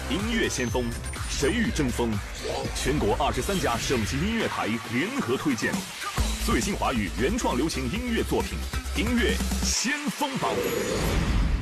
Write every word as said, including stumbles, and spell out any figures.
音乐先锋，谁与争锋？全国二十三家省级音乐台联合推荐最新华语原创流行音乐作品，音乐先锋榜。